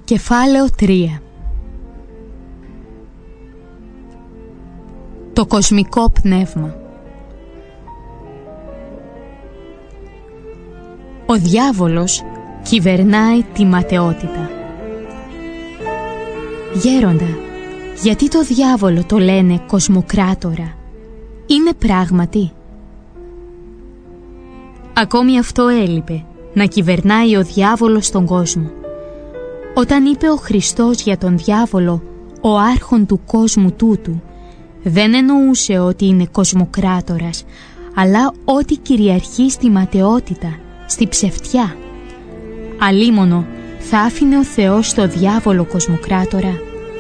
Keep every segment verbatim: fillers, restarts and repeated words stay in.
Κεφάλαιο τρία. Το κοσμικό πνεύμα. Ο διάβολος κυβερνάει τη ματαιότητα. Γέροντα, γιατί το διάβολο το λένε κοσμοκράτορα? Είναι πράγματι? Ακόμη αυτό έλειπε, να κυβερνάει ο διάβολος τον κόσμο. Όταν είπε ο Χριστός για τον διάβολο, ο άρχον του κόσμου τούτου, δεν εννοούσε ότι είναι κοσμοκράτορας, αλλά ότι κυριαρχεί στη ματαιότητα, στη ψευτιά. Αλίμονο θα άφηνε ο Θεός το διάβολο κοσμοκράτορα?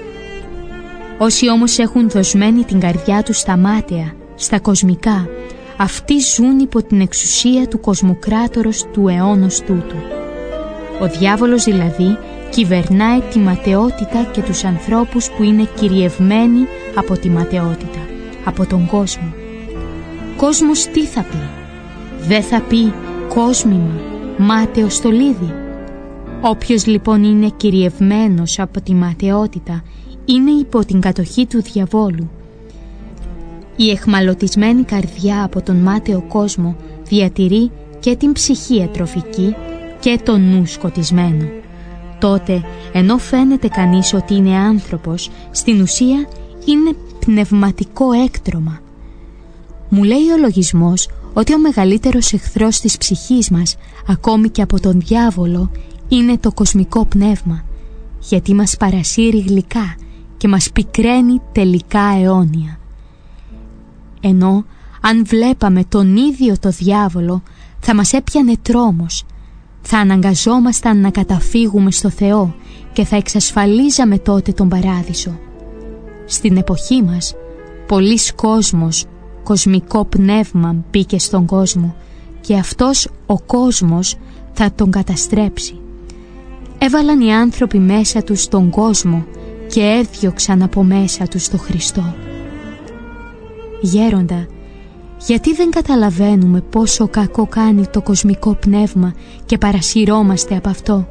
Όσοι όμως έχουν δοσμένη την καρδιά τους στα μάταια, στα κοσμικά, αυτοί ζουν υπό την εξουσία του κοσμοκράτορος του αιώνος τούτου. Ο διάβολος δηλαδή κυβερνάει τη ματαιότητα και τους ανθρώπους που είναι κυριευμένοι από τη ματαιότητα, από τον κόσμο. Κόσμος τι θα πει? Δεν θα πει κόσμημα, μάταιο στολίδι. Όποιος λοιπόν είναι κυριευμένος από τη ματαιότητα είναι υπό την κατοχή του διαβόλου. Η εχμαλωτισμένη καρδιά από τον μάταιο κόσμο διατηρεί και την ψυχή ατροφική και τον νου σκοτισμένο. Τότε, ενώ φαίνεται κανείς ότι είναι άνθρωπος, στην ουσία είναι πνευματικό έκτρωμα. Μου λέει ο λογισμός ότι ο μεγαλύτερος εχθρός της ψυχής μας, ακόμη και από τον διάβολο, είναι το κοσμικό πνεύμα, γιατί μας παρασύρει γλυκά και μας πικραίνει τελικά αιώνια. Ενώ αν βλέπαμε τον ίδιο το διάβολο, θα μας έπιανε τρόμος, θα αναγκαζόμασταν να καταφύγουμε στο Θεό και θα εξασφαλίζαμε τότε τον παράδεισο. Στην εποχή μας, πολύς κόσμος, κοσμικό πνεύμα μπήκε στον κόσμο και αυτός ο κόσμος θα τον καταστρέψει. Έβαλαν οι άνθρωποι μέσα τους τον κόσμο και έδιωξαν από μέσα τους τον Χριστό. Γέροντα, γιατί δεν καταλαβαίνουμε πόσο κακό κάνει το κοσμικό πνεύμα και παρασυρώμαστε από αυτό?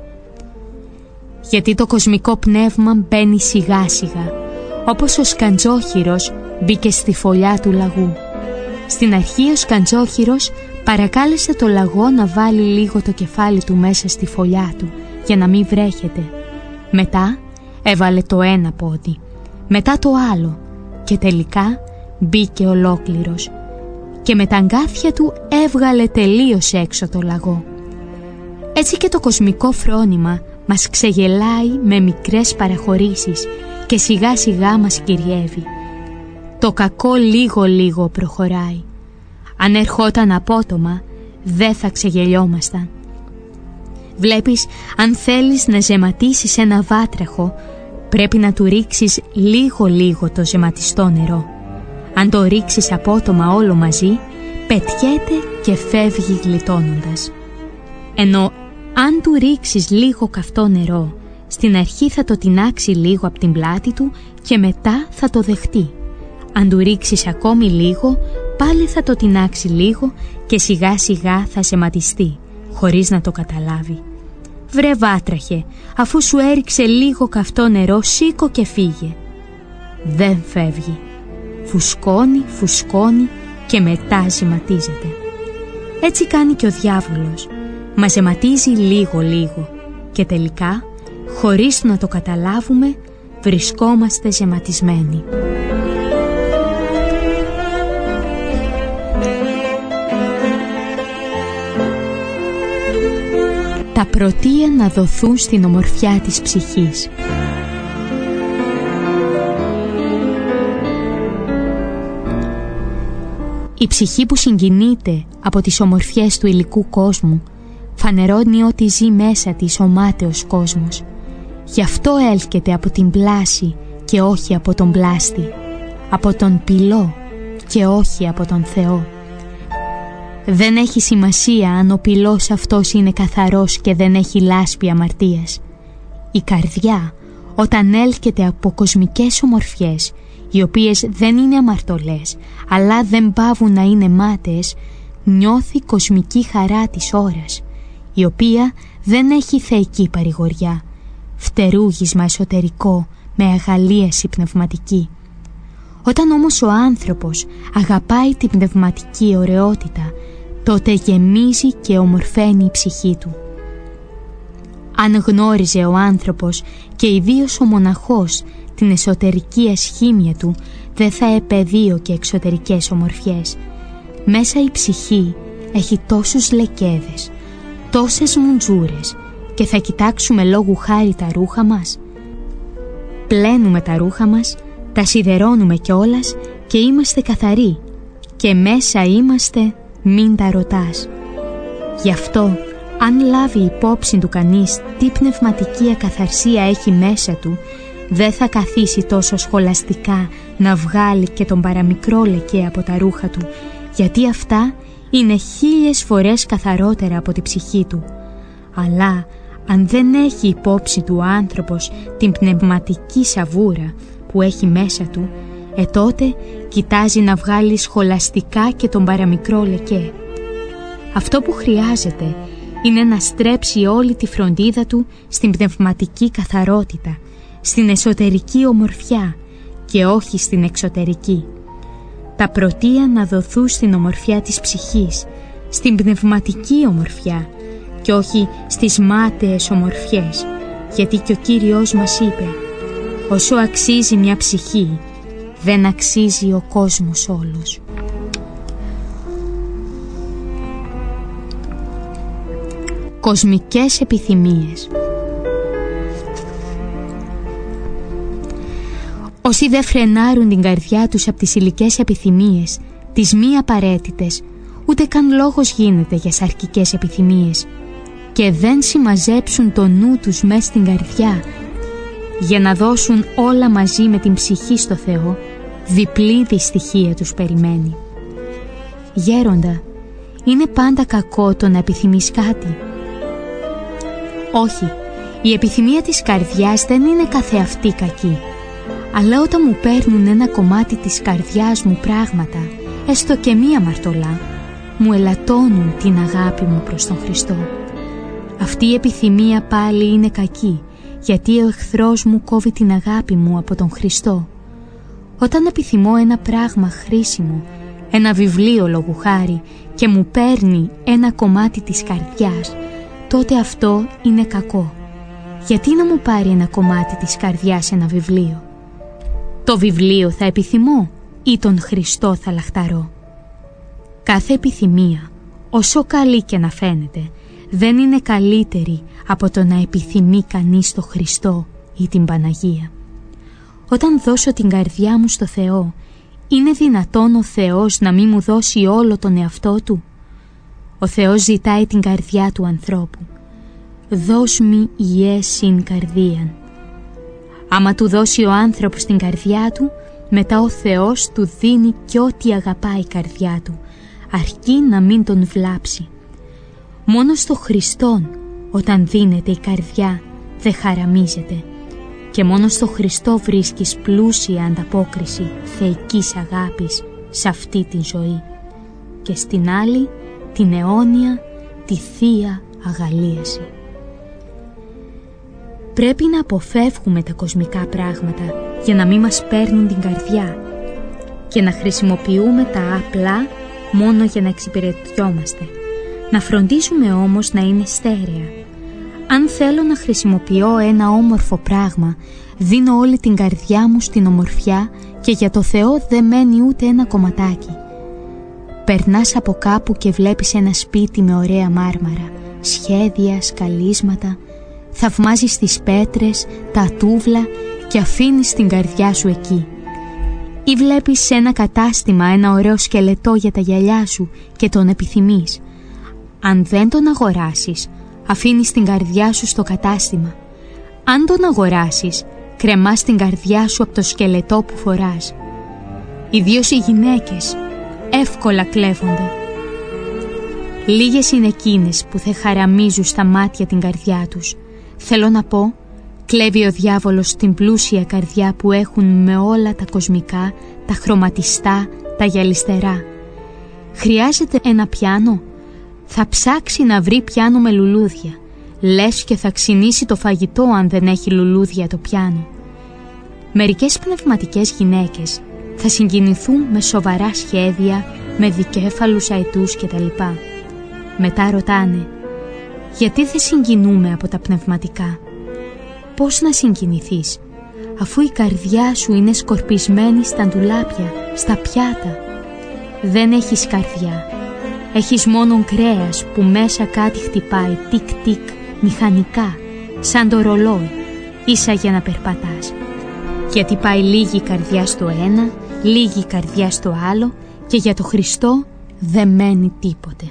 Γιατί το κοσμικό πνεύμα μπαίνει σιγά σιγά, όπως ο σκαντζόχυρος μπήκε στη φωλιά του λαγού. Στην αρχή ο σκαντζόχυρος παρακάλεσε το λαγό να βάλει λίγο το κεφάλι του μέσα στη φωλιά του για να μην βρέχεται. Μετά έβαλε το ένα πόδι, μετά το άλλο και τελικά μπήκε ολόκληρος και με τα αγκάθια του έβγαλε τελείως έξω το λαγό. Έτσι και το κοσμικό φρόνημα μας ξεγελάει με μικρές παραχωρήσεις και σιγά σιγά μας κυριεύει. Το κακό λίγο λίγο προχωράει. Αν ερχόταν απότομα, δεν θα ξεγελιόμασταν. Βλέπεις, αν θέλεις να ζεματίσεις ένα βάτραχο, πρέπει να του ρίξεις λίγο λίγο το ζεματιστό νερό. Αν το ρίξεις απότομα όλο μαζί, πετιέται και φεύγει γλιτώνοντας. Ενώ αν του ρίξεις λίγο καυτό νερό, στην αρχή θα το τινάξει λίγο από την πλάτη του και μετά θα το δεχτεί. Αν του ρίξεις ακόμη λίγο, πάλι θα το τινάξει λίγο και σιγά σιγά θα ζεματιστεί, χωρίς να το καταλάβει. Βρε βάτραχε, αφού σου έριξε λίγο καυτό νερό, σήκω και φύγε. Δεν φεύγει. Φουσκώνει, φουσκώνει και μετά ζεματίζεται. Έτσι κάνει και ο διάβολος. Μας ζεματίζει λίγο λίγο και τελικά, χωρίς να το καταλάβουμε, βρισκόμαστε ζεματισμένοι. Τα πρωτεία να δοθούν στην ομορφιά της ψυχής. Η ψυχή που συγκινείται από τις ομορφιές του υλικού κόσμου φανερώνει ότι ζει μέσα της ο μάταιος κόσμος. Γι' αυτό έλκεται από την πλάση και όχι από τον πλάστη, από τον πυλό και όχι από τον Θεό. Δεν έχει σημασία αν ο πυλός αυτός είναι καθαρός και δεν έχει λάσπη αμαρτίας. Η καρδιά, όταν έλκεται από κοσμικές ομορφιές, οι οποίες δεν είναι αμαρτωλές, αλλά δεν πάβουν να είναι μάταιες, νιώθει κοσμική χαρά της ώρας, η οποία δεν έχει θεϊκή παρηγοριά. φτερούγισμα εσωτερικό με αγαλίαση πνευματική. Όταν όμως ο άνθρωπος αγαπάει την πνευματική ωραιότητα, τότε γεμίζει και ομορφαίνει η ψυχή του. Αν γνώριζε ο άνθρωπος και ιδίως ο μοναχός την εσωτερική ασχήμια του, δεν θα επεδίω και εξωτερικές ομορφιές. Μέσα η ψυχή έχει τόσους λεκέδες, τόσες μουντζούρες, και θα κοιτάξουμε λόγου χάρη τα ρούχα μας. Πλένουμε τα ρούχα μας, τα σιδερώνουμε κιόλας και είμαστε καθαροί, και μέσα είμαστε μην τα ρωτάς. Γι' αυτό, αν λάβει υπόψη του κανείς τι πνευματική ακαθαρσία έχει μέσα του, δεν θα καθίσει τόσο σχολαστικά να βγάλει και τον παραμικρό λεκέ από τα ρούχα του, γιατί αυτά είναι χίλιες φορές καθαρότερα από τη ψυχή του. Αλλά αν δεν έχει υπόψη του ο άνθρωπος την πνευματική σαβούρα που έχει μέσα του, ε τότε κοιτάζει να βγάλει σχολαστικά και τον παραμικρό λεκέ. Αυτό που χρειάζεται είναι να στρέψει όλη τη φροντίδα του στην πνευματική καθαρότητα, στην εσωτερική ομορφιά και όχι στην εξωτερική. Τα πρωτεία να δοθούν στην ομορφιά της ψυχής, στην πνευματική ομορφιά και όχι στις μάταιες ομορφιές, γιατί και ο Κύριος μας είπε: όσο αξίζει μια ψυχή, δεν αξίζει ο κόσμος όλος. Κοσμικές επιθυμίες. Όσοι δεν φρενάρουν την καρδιά τους από τις υλικές επιθυμίες, τις μη απαραίτητες, ούτε καν λόγος γίνεται για σαρκικές επιθυμίες, και δεν συμμαζέψουν το νου τους μες στην καρδιά για να δώσουν όλα μαζί με την ψυχή στο Θεό, διπλή δυστυχία τους περιμένει. Γέροντα, είναι πάντα κακό το να επιθυμείς κάτι? Όχι, η επιθυμία της καρδιάς δεν είναι καθεαυτή κακή, αλλά όταν μου παίρνουν ένα κομμάτι της καρδιάς μου πράγματα, έστω και μία μαρτωλά, μου ελαττώνουν την αγάπη μου προς τον Χριστό. Αυτή η επιθυμία πάλι είναι κακή, γιατί ο εχθρός μου κόβει την αγάπη μου από τον Χριστό. Όταν επιθυμώ ένα πράγμα χρήσιμο, ένα βιβλίο λόγου χάρη, και μου παίρνει ένα κομμάτι της καρδιάς, τότε αυτό είναι κακό. Γιατί να μου πάρει ένα κομμάτι της καρδιάς ένα βιβλίο? Το βιβλίο θα επιθυμώ ή τον Χριστό θα λαχταρώ? Κάθε επιθυμία, όσο καλή και να φαίνεται, δεν είναι καλύτερη από το να επιθυμεί κανείς τον Χριστό ή την Παναγία. Όταν δώσω την καρδιά μου στο Θεό, είναι δυνατόν ο Θεός να μην μου δώσει όλο τον εαυτό Του? Ο Θεός ζητάει την καρδιά του ανθρώπου. «Δώσ' μη ιέσιν καρδίαν». Άμα του δώσει ο άνθρωπος την καρδιά του, μετά ο Θεός του δίνει κι ό,τι αγαπάει η καρδιά του, αρκεί να μην τον βλάψει. Μόνο στο Χριστόν, όταν δίνεται η καρδιά, δεν χαραμίζεται, και μόνο στο Χριστό βρίσκεις πλούσια ανταπόκριση θεϊκής αγάπης σε αυτή τη ζωή, και στην άλλη την αιώνια, τη θεία αγαλίαση. Πρέπει να αποφεύγουμε τα κοσμικά πράγματα για να μην μας παίρνουν την καρδιά και να χρησιμοποιούμε τα απλά μόνο για να εξυπηρετιόμαστε. Να φροντίζουμε όμως να είναι στέρεα. Αν θέλω να χρησιμοποιώ ένα όμορφο πράγμα, δίνω όλη την καρδιά μου στην ομορφιά και για το Θεό δεν μένει ούτε ένα κομματάκι. Περνάς από κάπου και βλέπεις ένα σπίτι με ωραία μάρμαρα, σχέδια, σκαλίσματα, θαυμάζεις τις πέτρες, τα τούβλα και αφήνεις την καρδιά σου εκεί. Ή βλέπεις σε ένα κατάστημα ένα ωραίο σκελετό για τα γυαλιά σου και τον επιθυμείς. Αν δεν τον αγοράσεις, αφήνεις την καρδιά σου στο κατάστημα. Αν τον αγοράσεις, κρεμάς την καρδιά σου από το σκελετό που φοράς. Ιδίως οι γυναίκες εύκολα κλέβονται. Λίγες είναι εκείνες που δεν χαραμίζουν στα μάτια την καρδιά τους. Θέλω να πω, κλέβει ο διάβολος την πλούσια καρδιά που έχουν με όλα τα κοσμικά, τα χρωματιστά, τα γυαλιστερά. Χρειάζεται ένα πιάνο? Θα ψάξει να βρει πιάνο με λουλούδια. Λες και θα ξυνήσει το φαγητό αν δεν έχει λουλούδια το πιάνο. Μερικές πνευματικές γυναίκες θα συγκινηθούν με σοβαρά σχέδια, με δικέφαλους αετούς κτλ. Μετά ρωτάνε, γιατί δεν συγκινούμε από τα πνευματικά? Πώς να συγκινηθείς, αφού η καρδιά σου είναι σκορπισμένη στα ντουλάπια, στα πιάτα? Δεν έχεις καρδιά, έχεις μόνον κρέας που μέσα κάτι χτυπάει τικ-τικ, μηχανικά, σαν το ρολόι, ίσα για να περπατάς. Γιατί πάει λίγη καρδιά στο ένα, λίγη καρδιά στο άλλο και για το Χριστό δεν μένει τίποτε.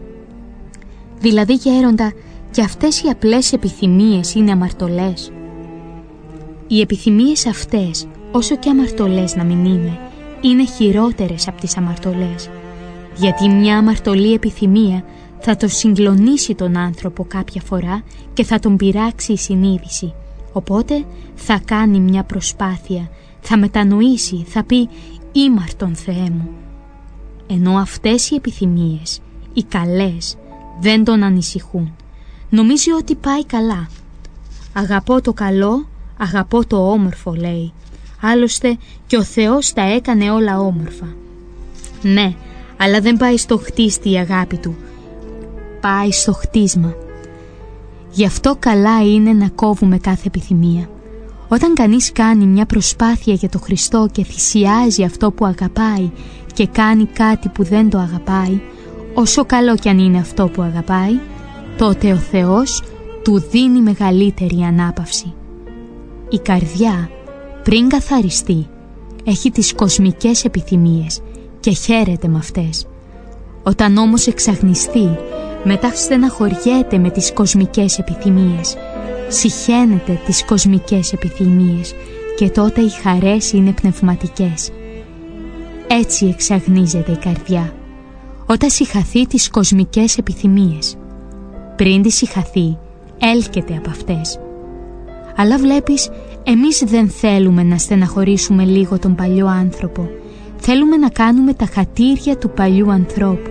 Δηλαδή, γέροντα, και αυτές οι απλές επιθυμίες είναι αμαρτωλές? Οι επιθυμίες αυτές, όσο και αμαρτωλές να μην είναι, είναι χειρότερες από τις αμαρτωλές. Γιατί μια αμαρτωλή επιθυμία θα το συγκλονίσει τον άνθρωπο κάποια φορά και θα τον πειράξει η συνείδηση. Οπότε θα κάνει μια προσπάθεια, θα μετανοήσει, θα πει «Ήμαρτον Θεέ μου». Ενώ αυτές οι επιθυμίες, οι καλές, δεν τον ανησυχούν. Νομίζει ότι πάει καλά. Αγαπώ το καλό, αγαπώ το όμορφο, λέει. Άλλωστε και ο Θεός τα έκανε όλα όμορφα. Ναι, αλλά δεν πάει στο χτίστη η αγάπη του. Πάει στο χτίσμα. Γι' αυτό καλά είναι να κόβουμε κάθε επιθυμία. Όταν κανείς κάνει μια προσπάθεια για το Χριστό και θυσιάζει αυτό που αγαπάει και κάνει κάτι που δεν το αγαπάει, όσο καλό κι αν είναι αυτό που αγαπάει, τότε ο Θεός του δίνει μεγαλύτερη ανάπαυση. Η καρδιά, πριν καθαριστεί, έχει τις κοσμικές επιθυμίες και χαίρεται με αυτές. Όταν όμως εξαγνιστεί, μετά στεναχωριέται με τις κοσμικές επιθυμίες, συχαίνεται τις κοσμικές επιθυμίες και τότε οι χαρές είναι πνευματικές. Έτσι εξαγνίζεται η καρδιά, όταν συχαθεί τις κοσμικές επιθυμίες. Πριν τη συχαθεί, έλκεται από αυτές. Αλλά βλέπεις, εμείς δεν θέλουμε να στεναχωρήσουμε λίγο τον παλιό άνθρωπο. Θέλουμε να κάνουμε τα χατήρια του παλιού ανθρώπου.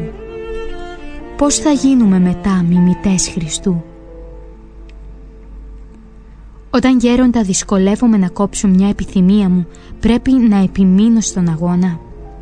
Πώς θα γίνουμε μετά μιμητές Χριστού? Όταν, γέροντα, δυσκολεύομαι να κόψω μια επιθυμία μου, πρέπει να επιμείνω στον αγώνα?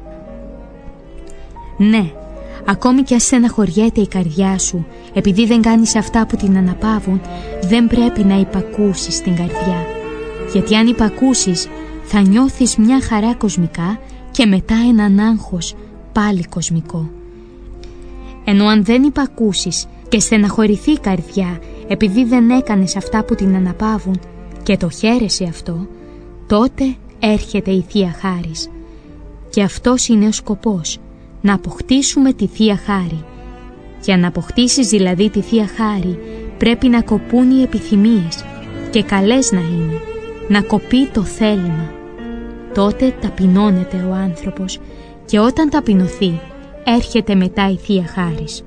Ναι, ακόμη κι αν στεναχωριέται η καρδιά σου επειδή δεν κάνεις αυτά που την αναπαύουν, δεν πρέπει να υπακούσεις την καρδιά. Γιατί αν υπακούσεις, θα νιώθεις μια χαρά κοσμικά και μετά έναν άγχος πάλι κοσμικό. Ενώ αν δεν υπακούσεις και στεναχωρηθεί η καρδιά επειδή δεν έκανες αυτά που την αναπαύουν και το χαίρεσαι αυτό, τότε έρχεται η Θεία Χάρις. Και αυτός είναι ο σκοπός, να αποκτήσουμε τη Θεία Χάρη. Για να αποκτήσεις δηλαδή τη Θεία Χάρη, πρέπει να κοπούν οι επιθυμίες και καλές να είναι, να κοπεί το θέλημα. Τότε ταπεινώνεται ο άνθρωπος και όταν ταπεινωθεί, έρχεται μετά η Θεία Χάρις.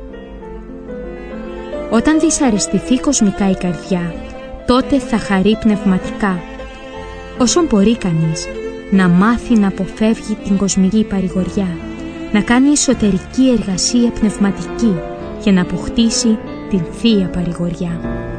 Όταν δυσαρεστηθεί κοσμικά η καρδιά, τότε θα χαρεί πνευματικά. Όσον μπορεί κανείς να μάθει να αποφεύγει την κοσμική παρηγοριά, να κάνει εσωτερική εργασία πνευματική για να αποκτήσει την Θεία Παρηγοριά.